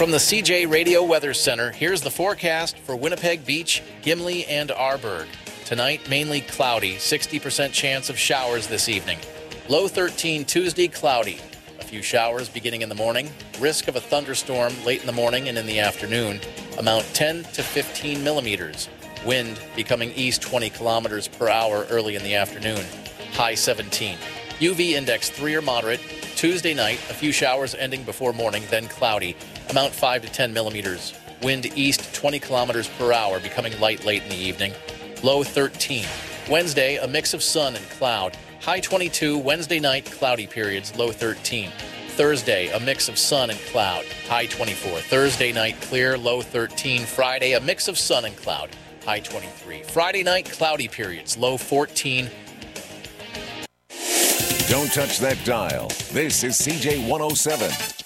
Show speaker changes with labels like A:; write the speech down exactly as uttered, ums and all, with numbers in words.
A: From the C J Radio Weather Center, here's the forecast for Winnipeg Beach, Gimli, and Arborg. Tonight, mainly cloudy, sixty percent chance of showers this evening. Low thirteen Tuesday, cloudy. A few showers beginning in the morning. Risk of a thunderstorm late in the morning and in the afternoon. Amount ten to fifteen millimeters. Wind becoming east twenty kilometers per hour early in the afternoon. High seventeen. U V index three or moderate. Tuesday night, a few showers ending before morning, then cloudy. Amount five to ten millimeters. Wind east twenty kilometers per hour, becoming light late in the evening. Low thirteen. Wednesday, a mix of sun and cloud. High twenty-two. Wednesday night, cloudy periods. Low thirteen. Thursday, a mix of sun and cloud. High twenty-four. Thursday night, clear. Low thirteen. Friday, a mix of sun and cloud. High twenty-three. Friday night, cloudy periods. Low fourteen.
B: Don't touch that dial. This is C J one oh seven.